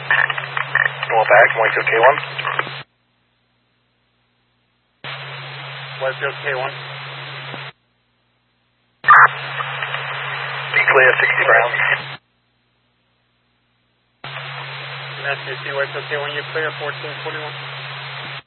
Roll back, Whitefield K1. Whitefield K1. Be clear, 60 Brown. SUC Whitefield K1, you clear 1441.